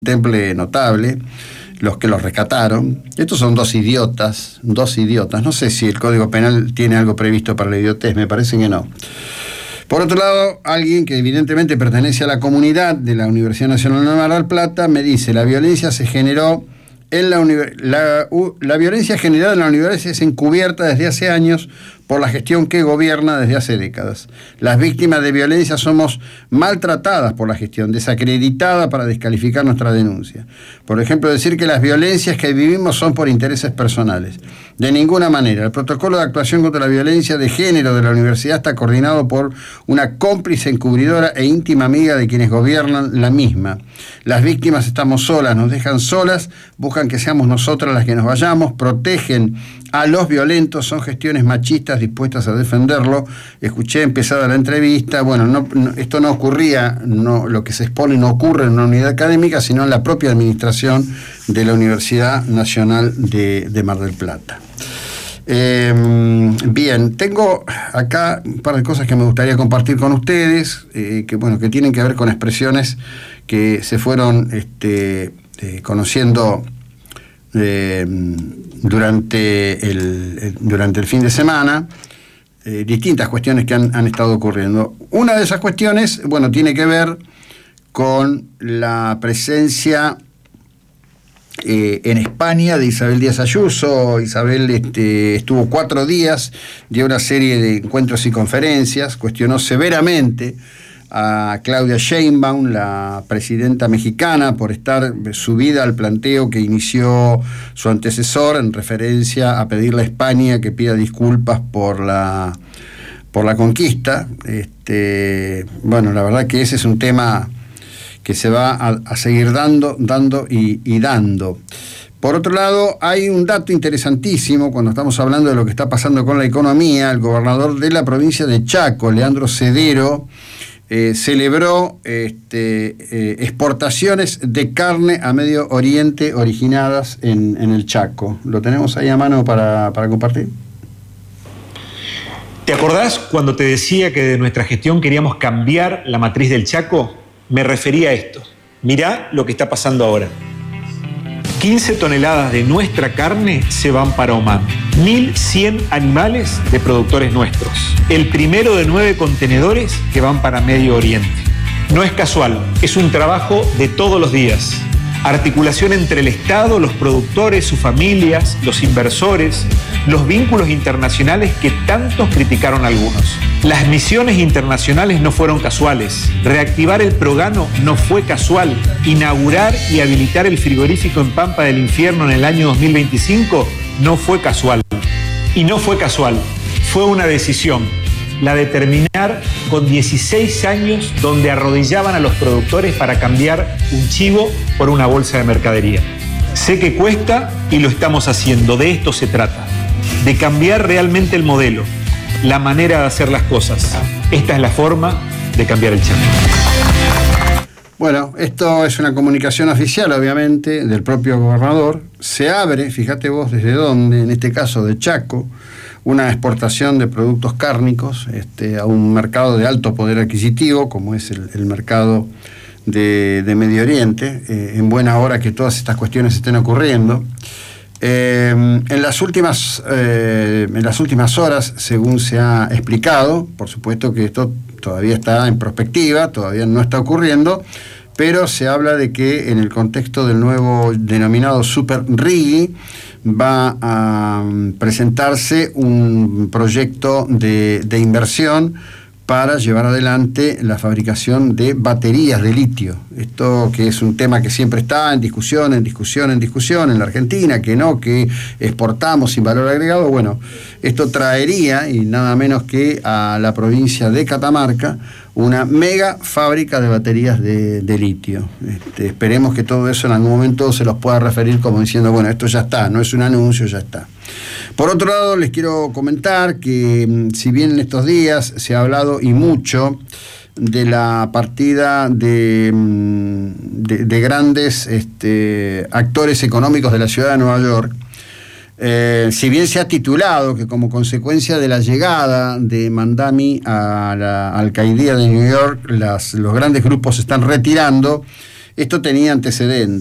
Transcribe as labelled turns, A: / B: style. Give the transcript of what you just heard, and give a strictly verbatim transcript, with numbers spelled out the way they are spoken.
A: temple notable, los que los rescataron. Estos son dos idiotas, dos idiotas. No sé si el Código Penal tiene algo previsto para la idiotez, me parece que no. Por otro lado, alguien que evidentemente pertenece a la comunidad de la Universidad Nacional de Mar del Plata me dice: la violencia se generó en la, la, la violencia generada en la universidad es encubierta desde hace años por la gestión que gobierna desde hace décadas. Las víctimas de violencia somos maltratadas por la gestión, desacreditada para descalificar nuestra denuncia. Por ejemplo, decir que las violencias que vivimos son por intereses personales. De ninguna manera. El protocolo de actuación contra la violencia de género de la universidad está coordinado por una cómplice encubridora e íntima amiga de quienes gobiernan la misma. Las víctimas estamos solas, nos dejan solas, buscan que seamos nosotras las que nos vayamos, protegen a los violentos, son gestiones machistas dispuestas a defenderlo. Escuché empezada la entrevista, bueno, no, no, esto no ocurría, no, lo que se expone no ocurre en una unidad académica, sino en la propia administración de la Universidad Nacional de, de Mar del Plata. Eh, bien, tengo acá un par de cosas que me gustaría compartir con ustedes, eh, que bueno, que tienen que ver con expresiones que se fueron este, eh, conociendo Eh, durante, el, el, durante el fin de semana, eh, distintas cuestiones que han, han estado ocurriendo. Una de esas cuestiones, bueno, tiene que ver con la presencia eh, en España de Isabel Díaz Ayuso. Isabel este, estuvo cuatro días, dio una serie de encuentros y conferencias, cuestionó severamente a Claudia Sheinbaum, la presidenta mexicana, por estar subida al planteo que inició su antecesor en referencia a pedirle a España que pida disculpas por la, por la conquista. Este, bueno, la verdad que ese es un tema que se va a, a seguir dando, dando y, y dando. Por otro lado, hay un dato interesantísimo cuando estamos hablando de lo que está pasando con la economía. El gobernador de la provincia de Chaco, Leandro Cedero, Eh, celebró este, eh, exportaciones de carne a Medio Oriente originadas en, en el Chaco. ¿Lo tenemos ahí a mano para, para compartir?
B: ¿Te acordás cuando te decía que de nuestra gestión queríamos cambiar la matriz del Chaco? Me refería a esto. Mirá lo que está pasando ahora. quince toneladas de nuestra carne se van para Omán. mil cien animales de productores nuestros. El primero de nueve contenedores que van para Medio Oriente. No es casual, es un trabajo de todos los días. Articulación entre el Estado, los productores, sus familias, los inversores, los vínculos internacionales que tantos criticaron algunos. Las misiones internacionales no fueron casuales. Reactivar el Progano no fue casual. Inaugurar y habilitar el frigorífico en Pampa del Infierno en el año dos mil veinticinco no fue casual. Y no fue casual, fue una decisión. La de terminar con dieciséis años donde arrodillaban a los productores para cambiar un chivo por una bolsa de mercadería. Sé que cuesta y lo estamos haciendo. De esto se trata. De cambiar realmente el modelo, la manera de hacer las cosas. Esta es la forma de cambiar el Chaco.
A: Bueno, esto es una comunicación oficial, obviamente, del propio gobernador. Se abre, fíjate vos desde dónde, en este caso de Chaco, una exportación de productos cárnicos este, a un mercado de alto poder adquisitivo, como es el, el mercado de, de Medio Oriente, eh, en buena hora que todas estas cuestiones estén ocurriendo. Eh, en las últimas, eh, en las últimas horas, según se ha explicado, por supuesto que esto todavía está en perspectiva, todavía no está ocurriendo, pero se habla de que en el contexto del nuevo denominado Super Riggi va a presentarse un proyecto de, de inversión para llevar adelante la fabricación de baterías de litio. Esto que es un tema que siempre está en discusión, en discusión, en discusión en la Argentina, que no, que exportamos sin valor agregado. Bueno, esto traería, y nada menos que a la provincia de Catamarca, una mega fábrica de baterías de, de litio. Este, esperemos que todo eso en algún momento se los pueda referir como diciendo, bueno, esto ya está, no es un anuncio, ya está. Por otro lado, les quiero comentar que si bien en estos días se ha hablado y mucho de la partida de, de, de grandes este, actores económicos de la ciudad de Nueva York, Eh, si bien se ha titulado que como consecuencia de la llegada de Mandami a la alcaldía de New York, las, los grandes grupos se están retirando, Esto tenía antecedentes.